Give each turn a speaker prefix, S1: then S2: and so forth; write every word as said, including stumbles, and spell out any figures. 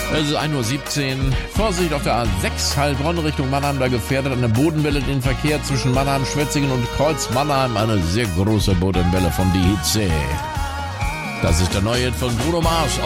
S1: Es ist ein Uhr siebzehn. Vorsicht auf der A sechs Heilbronn Richtung Mannheim. Da gefährdet eine Bodenwelle den Verkehr zwischen Mannheim, Schwetzingen und Kreuz Mannheim. Eine sehr große Bodenwelle von die Hitze. Das ist der neue Hit von Bruno Mars.